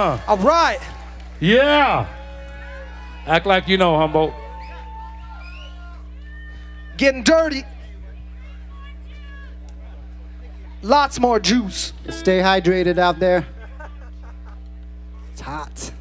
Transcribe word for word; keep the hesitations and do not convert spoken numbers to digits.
huh? All right. Yeah. Act like you know, Humboldt. Getting dirty. Lots more juice. Stay hydrated out there. It's hot.